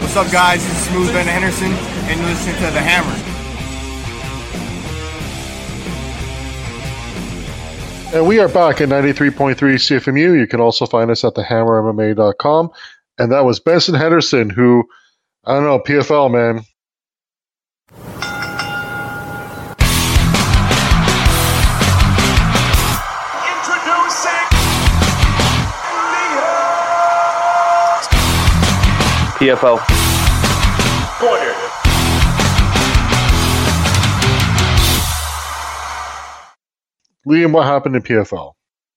What's up, guys? This is Smooth Ben Henderson, and you're listening to The Hammer. And we are back at 93.3 CFMU. You can also find us at thehammermma.com. And that was Benson Henderson, who, I don't know, PFL, man. Introducing PFL. Corner. Liam, what happened in PFL?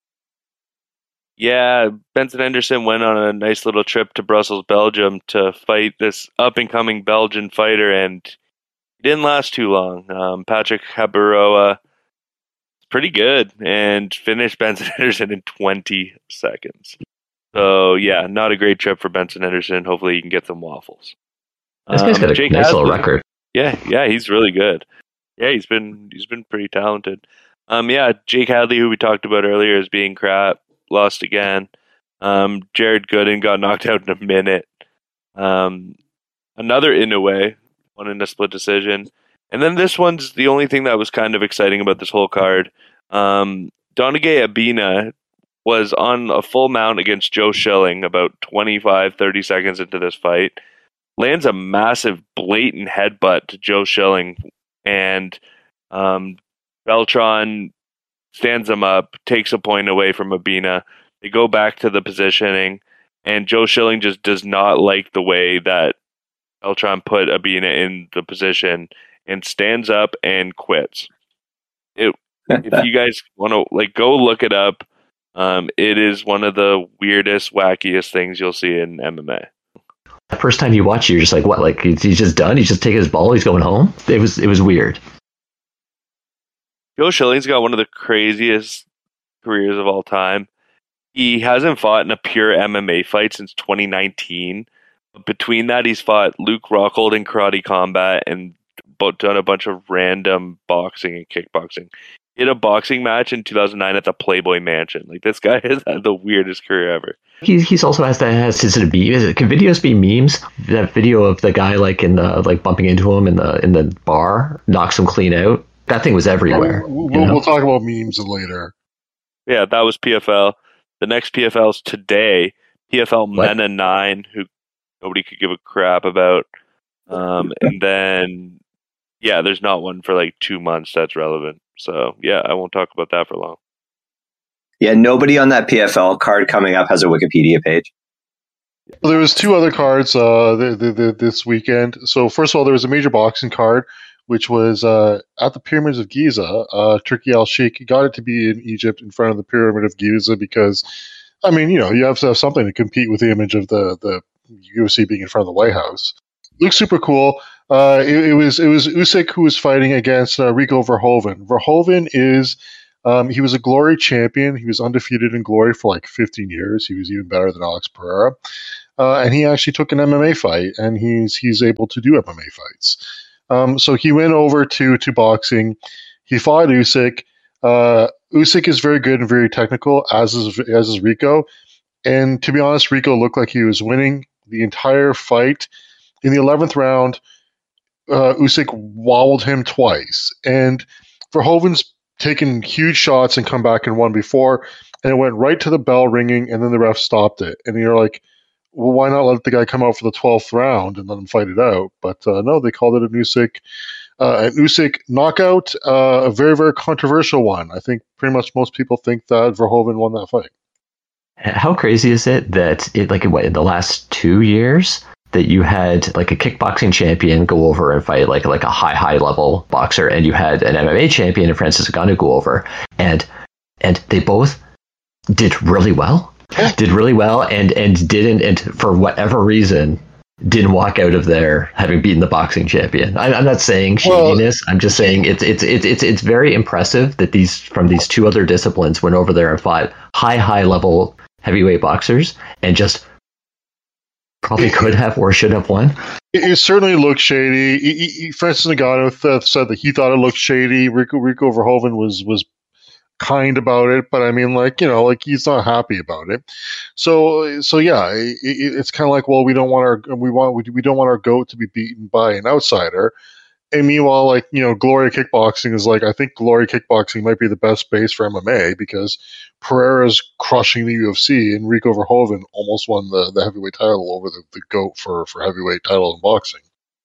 Yeah, Benson Henderson went on a nice little trip to Brussels, Belgium to fight this up-and-coming Belgian fighter, and he didn't last too long. Patrick Haberoa, pretty good, and finished Benson Henderson in 20 seconds. So, yeah, not a great trip for Benson Henderson. Hopefully he can get some waffles. This guy's got a nice little record. Yeah, he's really good. Yeah, he's been pretty talented. Jake Hadley, who we talked about earlier, as being crap, lost again. Jared Gooden got knocked out in a minute. Another Inoue won in a split decision. And then this one's the only thing that was kind of exciting about this whole card. Donaghy Abina was on a full mount against Joe Schilling about 25-30 seconds into this fight. Lands a massive, blatant headbutt to Joe Schilling, and Beltran stands him up, takes a point away from Abina. They go back to the positioning, and Joe Schilling just does not like the way that Beltran put Abina in the position and stands up and quits. If you guys want to go look it up, it is one of the weirdest, wackiest things you'll see in MMA. The first time you watch it, you're just like, what? Like, he's just done? He's just taking his ball, he's going home? It was weird. Joe Schilling's got one of the craziest careers of all time. He hasn't fought in a pure MMA fight since 2019. Between that, he's fought Luke Rockhold in Karate Combat and done a bunch of random boxing and kickboxing. He had a boxing match in 2009 at the Playboy Mansion. Like, this guy has had the weirdest career ever. He's also can videos be memes? That video of the guy bumping into him in the bar knocks him clean out. That thing was everywhere. We'll talk about memes later. Yeah, that was PFL. The next PFL's today. PFL Mena 9, who nobody could give a crap about. And then, there's not one for 2 months that's relevant. So, I won't talk about that for long. Yeah, nobody on that PFL card coming up has a Wikipedia page. Well, there was two other cards this weekend. So, first of all, there was a major boxing card, which was at the Pyramids of Giza. Turki Al-Sheikh got it to be in Egypt in front of the Pyramid of Giza because, you have to have something to compete with the image of the UFC being in front of the White House. Looks super cool. It was Usyk who was fighting against Rico Verhoeven. Verhoeven he was a Glory champion. He was undefeated in Glory for 15 years. He was even better than Alex Pereira. And he actually took an MMA fight, and he's able to do MMA fights. So he went over to boxing. He fought Usyk. Usyk is very good and very technical, as is Rico. And to be honest, Rico looked like he was winning the entire fight. In the 11th round, Usyk wobbled him twice. And Verhoeven's taken huge shots and come back and won before, and it went right to the bell ringing, and then the ref stopped it. And you're like, well, why not let the guy come out for the 12th round and let him fight it out? But no, they called it an Usyk knockout, a very, very controversial one. I think pretty much most people think that Verhoeven won that fight. How crazy is it that in the last 2 years that you had a kickboxing champion go over and fight like a high level boxer, and you had an MMA champion in Francis Ngannou go over, and they both did really well. And for whatever reason didn't walk out of there having beaten the boxing champion. I'm not saying shadiness. I'm just saying it's very impressive that these two other disciplines went over there and fought high level heavyweight boxers and just probably could have or should have won. It certainly looked shady. Francis Ngannou said that he thought it looked shady. Rico Verhoeven was kind about it, but I mean, like, you know, like he's not happy about it. So yeah, it's kind of like, well, we don't want our goat to be beaten by an outsider. And meanwhile, like, you know, Glory Kickboxing is like, I think Glory Kickboxing might be the best base for MMA because Pereira's crushing the UFC and Rico Verhoeven almost won the heavyweight title over the GOAT for heavyweight title in boxing.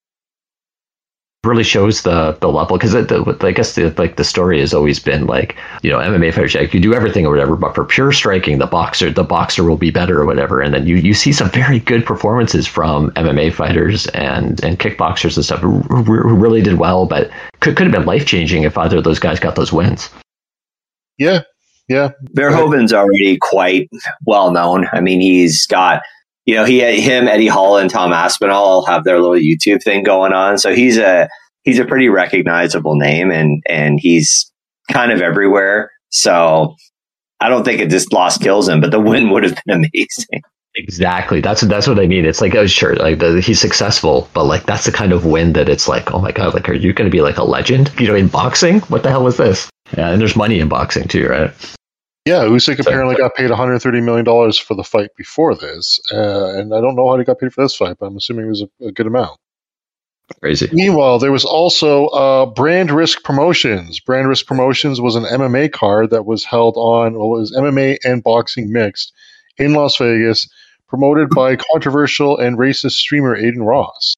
Really shows the level, because I guess the story has always been like, you know, MMA fighters, like, you do everything or whatever, but for pure striking, the boxer will be better or whatever. And then you see some very good performances from MMA fighters and kickboxers and stuff who really did well, but could have been life-changing if either of those guys got those wins. Yeah. Verhoeven's already quite well known. I mean, he's got, you know, him, Eddie Hall, and Tom Aspinall all have their little YouTube thing going on. So he's a pretty recognizable name, and he's kind of everywhere. So I don't think it just lost kills him, but the win would have been amazing. Exactly. That's what I mean. It's like, oh, sure, like he's successful, but like that's the kind of win that it's like, oh my God, like, are you going to be like a legend? You know, in boxing, what the hell was this? Yeah, and there's money in boxing too, right? Yeah, Usyk apparently got paid $130 million for the fight before this, and I don't know how he got paid for this fight, but I'm assuming it was a good amount. Crazy. Meanwhile, there was also Brand Risk Promotions. Brand Risk Promotions was an MMA card that was held on, well, it was MMA and boxing mixed in Las Vegas, promoted by controversial and racist streamer Aiden Ross.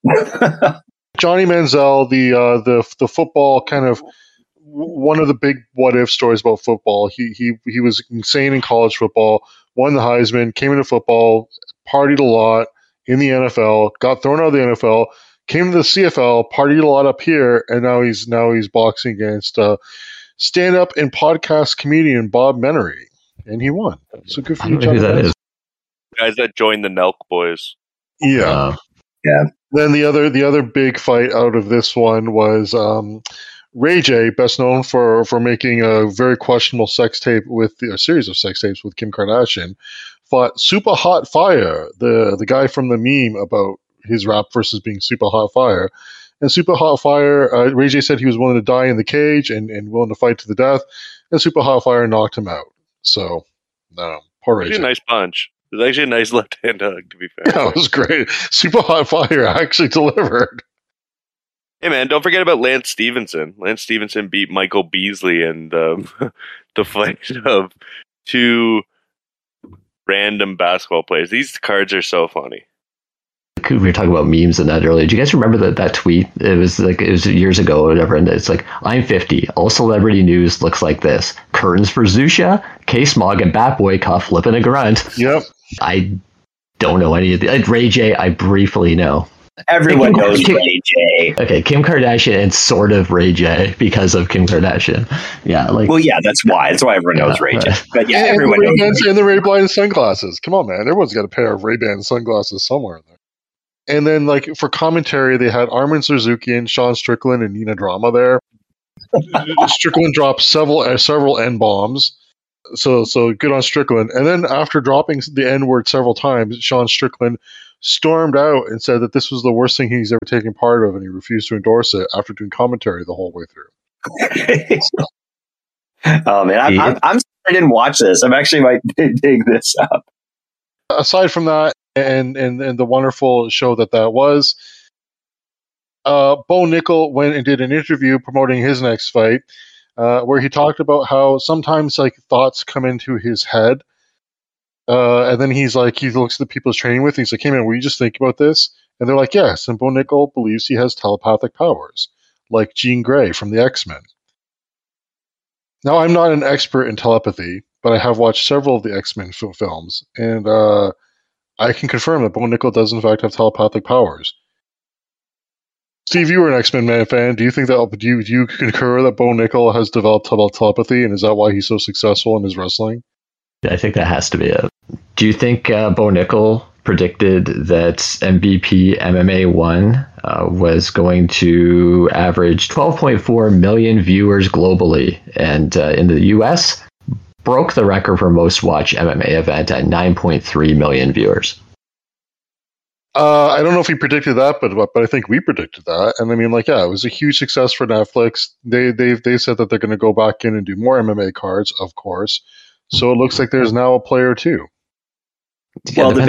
Johnny Manziel, the football kind of one of the big what-if stories about football. He was insane in college football, won the Heisman, came into football, partied a lot in the NFL, got thrown out of the NFL, came to the CFL, partied a lot up here, and now he's boxing against stand-up and podcast comedian Bob Menery, and he won. So good for you, Johnny. That is. Guys that joined the Nelk Boys. Yeah. Yeah. Then the other big fight out of this one was Ray J, best known for making a very questionable sex tape with a series of sex tapes with Kim Kardashian, fought Super Hot Fire, the guy from the meme about his rap versus being Super Hot Fire. And Super Hot Fire, Ray J said he was willing to die in the cage and willing to fight to the death, and Super Hot Fire knocked him out. So, no, poor Ray J. A nice punch. It was actually a nice left-hand hug, to be fair. Yeah, it was great. Super Hot Fire actually delivered. Hey, man, don't forget about Lance Stevenson. Lance Stevenson beat Michael Beasley in the fight of two random basketball players. These cards are so funny. We were talking about memes and that earlier. Do you guys remember that tweet? It was years ago or whatever, and it's like, I'm 50. All celebrity news looks like this. Curtains for Zusha, K-Smog, and Batboy caught flipping a grunt. Yep. I don't know any of the... Ray J, I briefly know. Everyone knows Ray J. Okay, Kim Kardashian and sort of Ray J because of Kim Kardashian. Yeah, like... Well, yeah, that's why. That's why everyone knows Ray J. But yeah, everyone knows. And the Ray-Ban sunglasses. Come on, man. Everyone's got a pair of Ray-Ban sunglasses somewhere in there. And then, like, for commentary, they had Armin Sarzukian, Sean Strickland, and Nina Drama there. Strickland dropped several N-bombs. So good on Strickland. And then after dropping the N-word several times, Sean Strickland stormed out and said that this was the worst thing he's ever taken part of, and he refused to endorse it after doing commentary the whole way through. Oh, man. I'm sorry I didn't watch this. I'm actually might dig this up. Aside from that, and the wonderful show that was, Bo Nickel went and did an interview promoting his next fight, where he talked about how sometimes like thoughts come into his head, and then he looks at the people he's training with, and he's like, hey man, will you just think about this? And they're like, yes. And Bo Nickel believes he has telepathic powers, like Jean Grey from the X-Men. Now, I'm not an expert in telepathy, but I have watched several of the X-Men films, and I can confirm that Bo Nickel does in fact have telepathic powers. Steve, you were an X-Men fan. Do you think that? Do you concur that Bo Nickel has developed telepathy, and is that why he's so successful in his wrestling? I think that has to be it. Do you think Bo Nickel predicted that MVP MMA 1 was going to average 12.4 million viewers globally, and in the US broke the record for most watched MMA event at 9.3 million viewers? I don't know if we predicted that, but I think we predicted that. And I mean, like, yeah, it was a huge success for Netflix. They said that they're going to go back in and do more MMA cards, of course. So it looks like there's now a player too. Well, the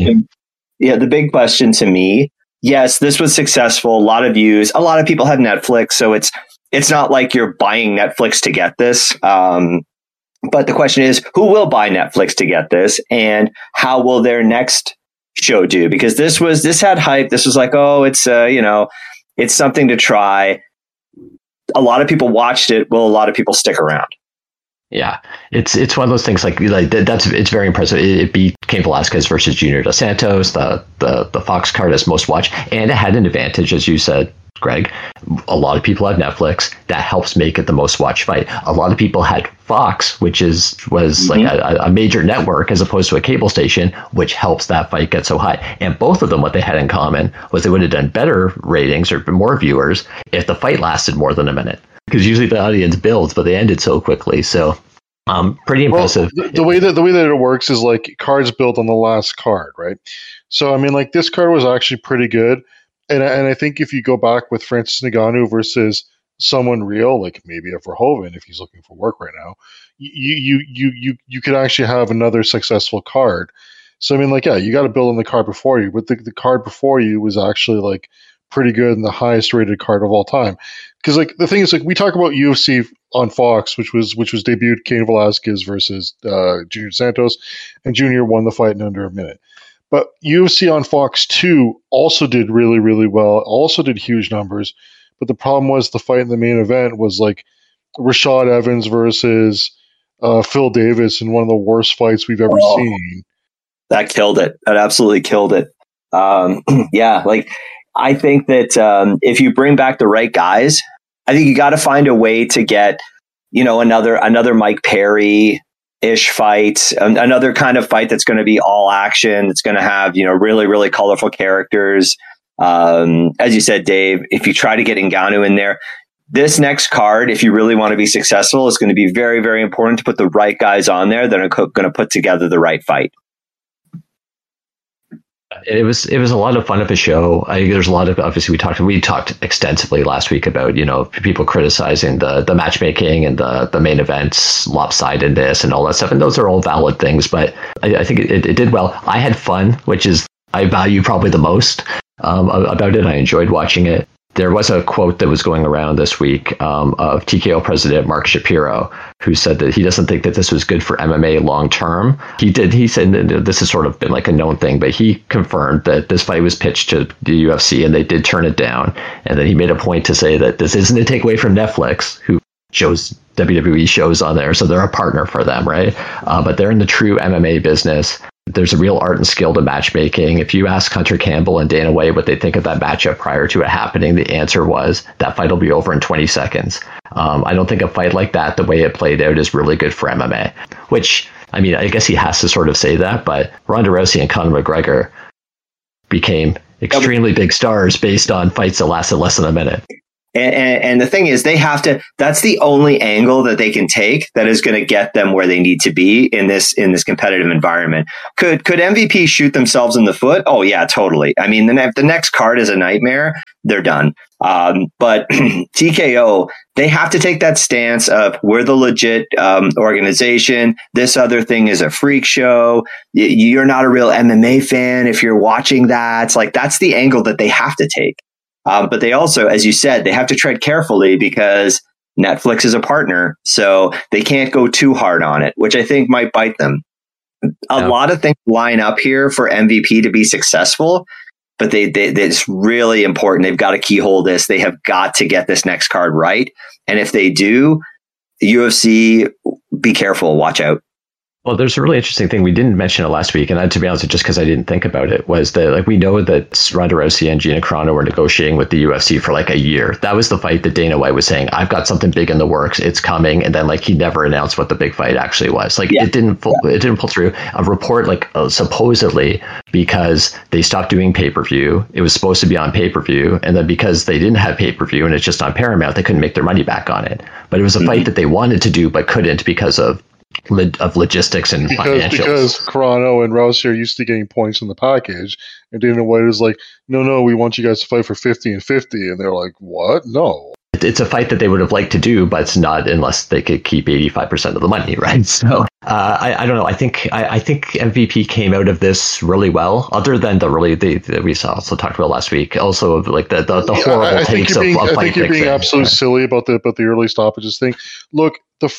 big question to me, yes, this was successful. A lot of views. A lot of people have Netflix, so it's not like you're buying Netflix to get this. But the question is, who will buy Netflix to get this, and how will their next show do? Because this had hype. This was like, oh, it's it's something to try. A lot of people watched it. Will a lot of people stick around? Yeah, it's one of those things like it's very impressive. It beat Cain Velasquez versus Junior Dos Santos, the Fox card as most watched, and it had an advantage, as you said, Greg. A lot of people have Netflix. That helps make it the most watched fight. A lot of people had Fox, which was like a major network as opposed to a cable station, which helps that fight get so high. And both of them, what they had in common was they would have done better ratings or more viewers if the fight lasted more than a minute. Because usually the audience builds, but they ended so quickly. So pretty impressive. Well, the way that it works is like cards built on the last card, right? So I mean, like, this card was actually pretty good. And I think if you go back with Francis Ngannou versus someone real, like maybe a Verhoeven, if he's looking for work right now, you could actually have another successful card. So I mean, like, yeah, you got to build on the card before you, but the card before you was actually like pretty good and the highest rated card of all time. Because like the thing is, like, we talk about UFC on Fox, which was debuted Cain Velasquez versus Junior Santos, and Junior won the fight in under a minute. But UFC on Fox 2 also did really, really well, also did huge numbers. But the problem was the fight in the main event was like Rashad Evans versus Phil Davis in one of the worst fights we've ever seen. That killed it. That absolutely killed it. Yeah, like, I think that if you bring back the right guys, I think you got to find a way to get, another Mike Perry-ish fight, another kind of fight that's going to be all action. It's going to have, really, really colorful characters. As you said, Dave, if you try to get Ngannou in there, this next card, if you really want to be successful, is going to be very, very important to put the right guys on there that are going to put together the right fight. It was a lot of fun of a show. There's a lot of, obviously we talked extensively last week about, people criticizing the matchmaking and the main events lopsidedness and all that stuff. And those are all valid things, but I think it did well. I had fun, which is I value probably the most about it. I enjoyed watching it. There was a quote that was going around this week of TKO president Mark Shapiro, who said that he doesn't think that this was good for MMA long term. He said that this has sort of been like a known thing, but he confirmed that this fight was pitched to the UFC and they did turn it down. And then he made a point to say that this isn't a takeaway from Netflix, who shows WWE shows on there, so they're a partner for them, right? But they're in the true MMA business. There's a real art and skill to matchmaking. If you ask Hunter Campbell and Dana White what they think of that matchup prior to it happening, the answer was that fight will be over in 20 seconds. I don't think a fight like that, the way it played out, is really good for MMA, which, I mean, I guess he has to sort of say that, but Ronda Rousey and Conor McGregor became extremely big stars based on fights that lasted less than a minute. And the thing is, they have to, that's the only angle that they can take that is going to get them where they need to be in this competitive environment. Could MVP shoot themselves in the foot? Oh yeah, totally. I mean, the next card is a nightmare. They're done. But TKO, they have to take that stance of, we're the legit organization. This other thing is a freak show. You're not a real MMA fan if you're watching that. It's like, that's the angle that they have to take. But they also, as you said, they have to tread carefully because Netflix is a partner. So they can't go too hard on it, which I think might bite them. A lot of things line up here for MVP to be successful, but it's really important. They've got to keyhole this. They have got to get this next card right. And if they do, UFC, be careful, watch out. Well, there's a really interesting thing. We didn't mention it last week, and to be honest, just because I didn't think about it, was that, like, we know that Ronda Rousey and Gina Carano were negotiating with the UFC for like a year. That was the fight that Dana White was saying, I've got something big in the works, it's coming, and then like he never announced what the big fight actually was. Like it didn't pull through. A report supposedly because they stopped doing pay-per-view. It was supposed to be on pay-per-view, and then because they didn't have pay-per-view and it's just on Paramount, they couldn't make their money back on it. But it was a fight that they wanted to do but couldn't because of of logistics and financials. Because Carano and Rousey are used to getting points in the package, and Dana White is like, no, we want you guys to fight for 50 and 50, and they're like, what? No. It's a fight that they would have liked to do, but it's not unless they could keep 85% of the money, right? So I don't know. I think MVP came out of this really well, other than we also talked about last week. Also, of like the horrible takes of fight. I think you're being absolutely silly about the early stoppages thing. Look,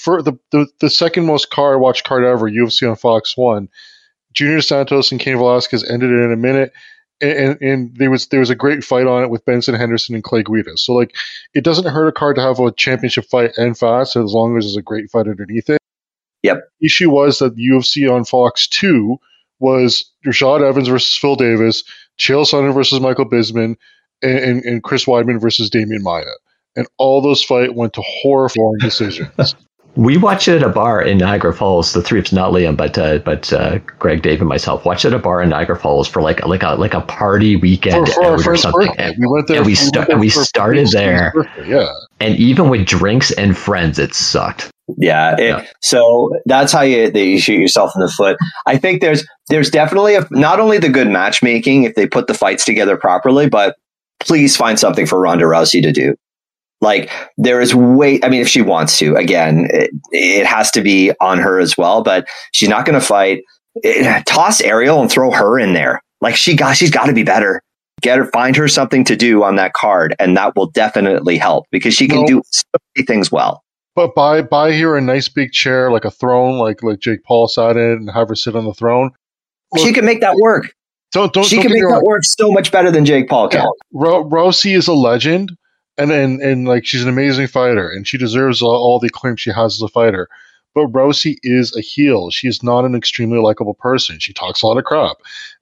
the second most watched card ever, UFC on Fox 1, Junior Santos and Cain Velasquez ended it in a minute. And there was a great fight on it with Benson Henderson and Clay Guida. So like, it doesn't hurt a card to have a championship fight end fast as long as there's a great fight underneath it. Yep. The issue was that the UFC on Fox 2 was Rashad Evans versus Phil Davis, Chael Sonnen versus Michael Bisping, and Chris Weidman versus Damian Maia. And all those fights went to horrifying decisions. We watched it at a bar in Niagara Falls. The three of us, not Liam, but Greg, Dave, and myself watched it at a bar in Niagara Falls for like a party weekend for our friend's something. Birthday. We went there. And we started there. Yeah. And even with drinks and friends, it sucked. Yeah. So that's how you shoot yourself in the foot. I think there's definitely not only the good matchmaking if they put the fights together properly, but please find something for Ronda Rousey to do. Like, there is if she wants to, again, it has to be on her as well, but she's not going to fight. Toss Ariel and throw her in there. Like, she's got to be better. Find her something to do on that card, and that will definitely help because she can do so many things well. But buy her a nice big chair, like a throne, like Jake Paul sat in, and have her sit on the throne. Look, she can make that work. She can make that work so much better than Jake Paul can. Rousey is a legend. And like, she's an amazing fighter, and she deserves all the acclaim she has as a fighter. But Rousey is a heel. She is not an extremely likable person. She talks a lot of crap,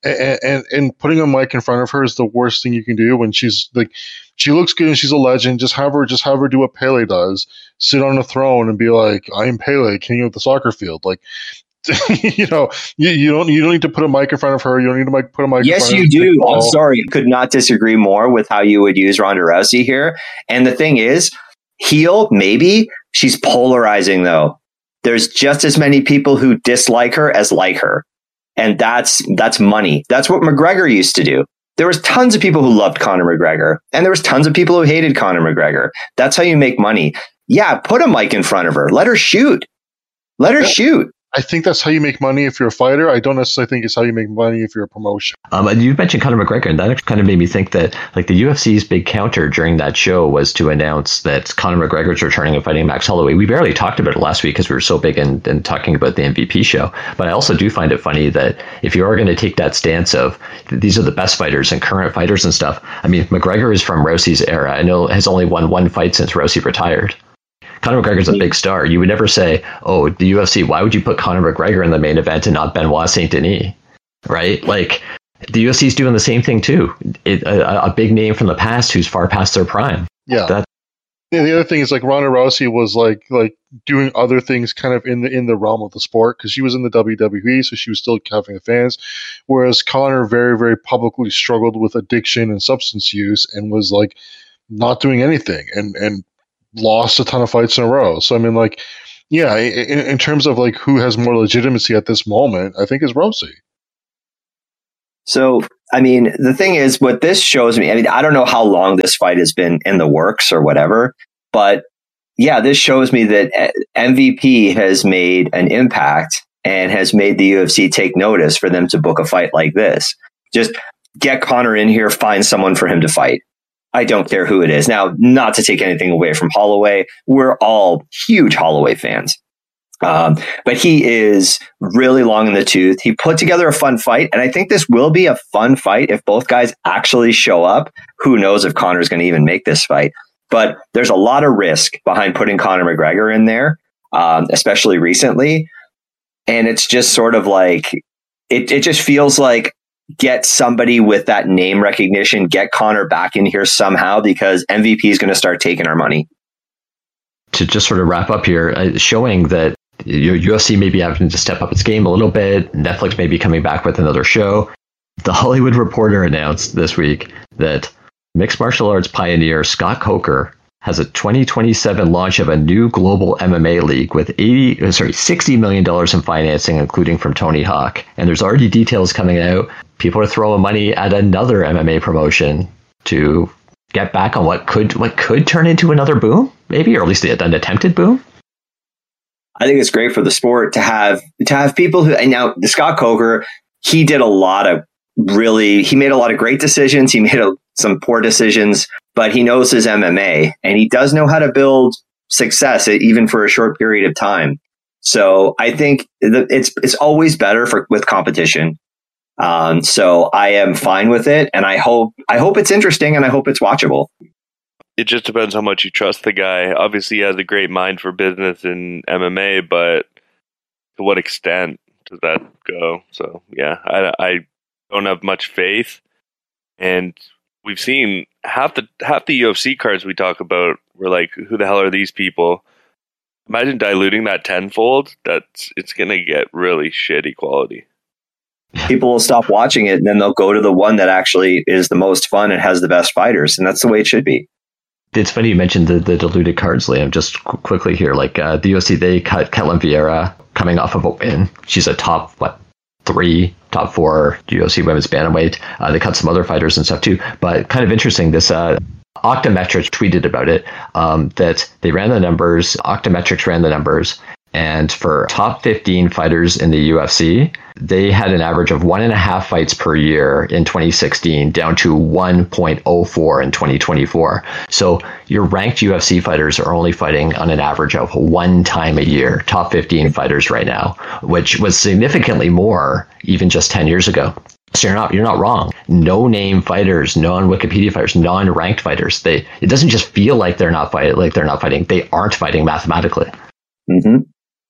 and putting a mic in front of her is the worst thing you can do. When she's like, she looks good and she's a legend. Just have her do what Pele does: sit on a throne and be like, "I am Pele, king of the soccer field." Like, you don't need to put a mic in front of her. You don't need to put a mic. Yes, you do. I'm sorry, could not disagree more with how you would use Ronda Rousey here. And the thing is, heel, maybe she's polarizing though. There's just as many people who dislike her as like her, and that's money. That's what McGregor used to do. There was tons of people who loved Conor McGregor, and there was tons of people who hated Conor McGregor. That's how you make money. Yeah, put a mic in front of her. Let her shoot. Shoot. I think that's how you make money if you're a fighter. I don't necessarily think it's how you make money if you're a promotion. You mentioned Conor McGregor, and that kind of made me think that like the UFC's big counter during that show was to announce that Conor McGregor's returning and fighting Max Holloway. We barely talked about it last week because we were so big in talking about the MVP show. But I also do find it funny that if you are going to take that stance of these are the best fighters and current fighters and stuff, I mean, McGregor is from Rousey's era. I know has only won one fight since Rousey retired. Conor McGregor's a big star. You would never say, oh, the UFC, why would you put Conor McGregor in the main event and not Benoit Saint Denis? Right? Like, the UFC's doing the same thing too. A big name from the past who's far past their prime. Yeah. The other thing is, like, Ronda Rousey was like doing other things kind of in the realm of the sport because she was in the WWE, so she was still having the fans. Whereas Conor very, very publicly struggled with addiction and substance use and was like not doing anything and lost a ton of fights in a row. So I mean, like, yeah, in terms of like who has more legitimacy at this moment, I think is Rousey. So I mean, the thing is, what this shows me, I mean, I don't know how long this fight has been in the works or whatever, but yeah, this shows me that MVP has made an impact and has made the UFC take notice for them to book a fight like this. Just get Conor in here, find someone for him to fight. I don't care who it is. Now, not to take anything away from Holloway. We're all huge Holloway fans. But he is really long in the tooth. He put together a fun fight, and I think this will be a fun fight if both guys actually show up. Who knows if Conor's going to even make this fight? But there's a lot of risk behind putting Conor McGregor in there, especially recently. And it's just sort of like, it just feels like, get somebody with that name recognition, get Conor back in here somehow, because MVP is going to start taking our money. To just sort of wrap up here, showing that UFC may be having to step up its game a little bit. Netflix may be coming back with another show. The Hollywood Reporter announced this week that mixed martial arts pioneer Scott Coker has a 2027 launch of a new global MMA league with $60 million in financing, including from Tony Hawk. And there's already details coming out. People are throwing money at another MMA promotion to get back on what could turn into another boom, maybe, or at least an attempted boom. I think it's great for the sport to have people who, and now Scott Coker, he made a lot of great decisions. He made some poor decisions, but he knows his MMA and he does know how to build success even for a short period of time. So I think it's always better with competition. So I am fine with it, and I hope it's interesting, and I hope it's watchable. It just depends how much you trust the guy. Obviously, he has a great mind for business in MMA, but to what extent does that go? So yeah, I don't have much faith, and we've seen half the UFC cards we talk about. We're like, who the hell are these people? Imagine diluting that tenfold. It's gonna get really shitty quality. People will stop watching it, and then they'll go to the one that actually is the most fun and has the best fighters, and that's the way it should be. It's funny you mentioned the diluted cards, Liam. Just quickly here, like the UFC, they cut Ketlen Vieira coming off of a win. She's a top 4 UFC women's bantamweight. They cut some other fighters and stuff too. But kind of interesting, this Octametrics tweeted about it, that they ran the numbers. Octametrics ran the numbers. And for top 15 fighters in the UFC, they had an average of 1.5 fights per year in 2016, down to 1.04 in 2024. So your ranked UFC fighters are only fighting on an average of 1 time a year, top 15 fighters right now, which was significantly more even just 10 years ago. So you're not wrong. No name fighters, non-Wikipedia fighters, non-ranked fighters. It doesn't just feel like they're not fighting. They aren't fighting mathematically. Mm-hmm.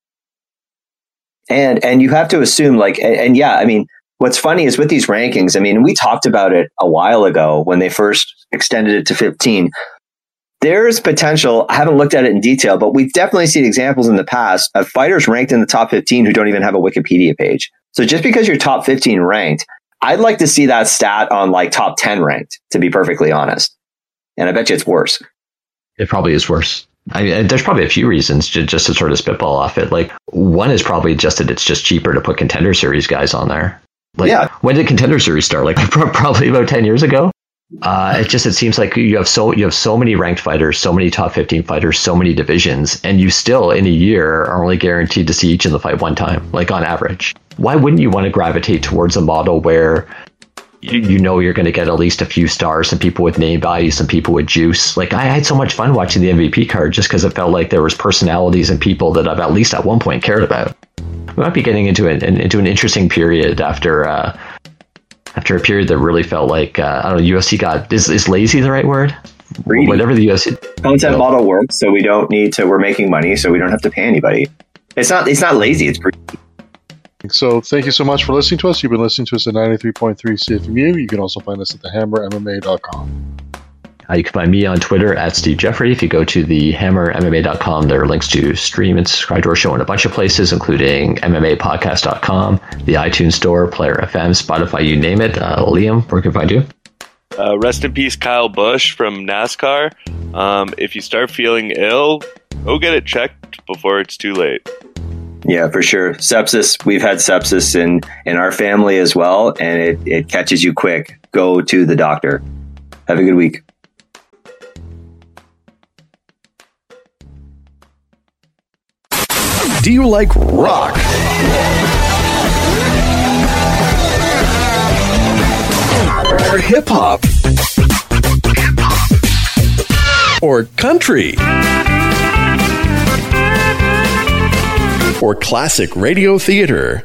And you have to assume what's funny is with these rankings, I mean, we talked about it a while ago when they first extended it to 15. There's potential. I haven't looked at it in detail, but we've definitely seen examples in the past of fighters ranked in the top 15 who don't even have a Wikipedia page. So just because you're top 15 ranked, I'd like to see that stat on like top 10 ranked, to be perfectly honest. And I bet you it's worse. It probably is worse. There's probably a few reasons just to sort of spitball off it. Like, one is probably just that it's just cheaper to put Contender Series guys on there. Like, yeah. When did Contender Series start? Like, probably about 10 years ago. It seems like you have so many ranked fighters, so many top 15 fighters, so many divisions, and you still in a year are only guaranteed to see each in the fight 1 time, like on average. Why wouldn't you want to gravitate towards a model where you know you're going to get at least a few stars, some people with name value, some people with juice? Like, I had so much fun watching the MVP card just because it felt like there was personalities and people that I've at least at one point cared about. We might be getting into an interesting period after a period that really felt like I don't know, UFC got is lazy the right word? Greedy. Whatever the UFC content model works, so we don't need to. We're making money, so we don't have to pay anybody. It's not lazy. It's greedy. So thank you so much for listening to us. You've been listening to us at 93.3 CFMU. You can also find us at thehammermma.com. You can find me on Twitter at Steve Jeffrey. If you go to thehammermma.com, there are links to stream and subscribe to our show in a bunch of places, including MMApodcast.com, the iTunes Store, Player FM, Spotify, you name it. Liam, where can we find you? Rest in peace, Kyle Busch from NASCAR. If you start feeling ill, go get it checked before it's too late. Yeah, for sure. Sepsis. We've had sepsis in our family as well, and it catches you quick. Go to the doctor. Have a good week. Do you like rock? Or hip hop? Or country? Or classic radio theater?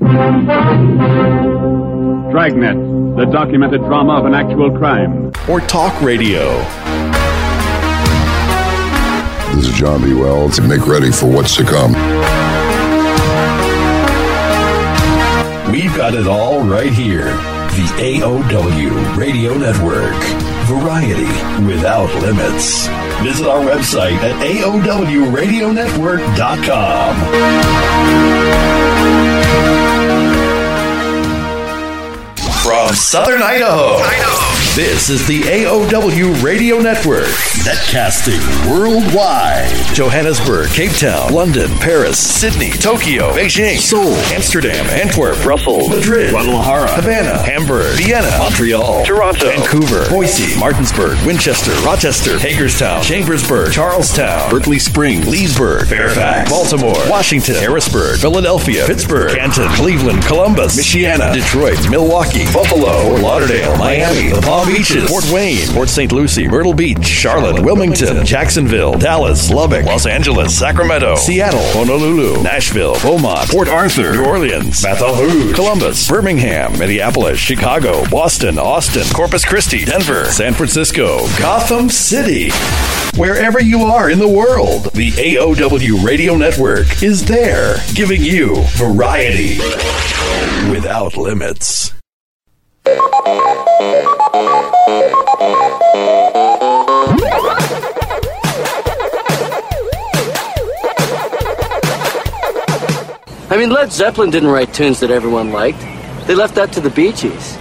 Dragnet, the documented drama of an actual crime. Or talk radio? This is John B. Wells. Make ready for what's to come. We've got it all right here. The AOW Radio Network. Variety without limits. Visit our website at AOWradionetwork.com. From Southern Idaho. This is the AOW Radio Network. Netcasting worldwide. Johannesburg, Cape Town, London, Paris, Sydney, Tokyo, Beijing, Seoul, Amsterdam, Antwerp, Brussels, Madrid, Guadalajara, Havana, Hamburg, Vienna, Montreal, Toronto, Vancouver, Boise, Martinsburg, Winchester, Rochester, Hagerstown, Chambersburg, Charlestown, Berkeley Springs, Leesburg, Fairfax, Baltimore, Washington, Harrisburg, Philadelphia, Pittsburgh, Canton, Cleveland, Columbus, Michiana, Detroit, Milwaukee, Buffalo, Fort Lauderdale, Miami, the Palm Beaches, Fort Wayne, Port St. Lucie, Myrtle Beach, Charlotte, Wilmington, Jacksonville, Dallas, Lubbock, Los Angeles, Sacramento, Seattle, Honolulu, Nashville, Beaumont, Port Arthur, New Orleans, Baton Rouge, Columbus, Birmingham, Minneapolis, Chicago, Boston, Austin, Corpus Christi, Denver, San Francisco, Gotham City. Wherever you are in the world, the AOW Radio Network is there, giving you variety without limits. I mean, Led Zeppelin didn't write tunes that everyone liked. They left that to the Bee Gees.